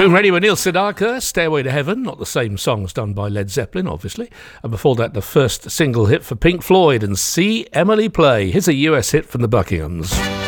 Boom Radio with Neil Sedaka, Stairway to Heaven, not the same songs done by Led Zeppelin, obviously. And before that, the first single hit for Pink Floyd and See Emily Play. Here's a US hit from the Buckinghams.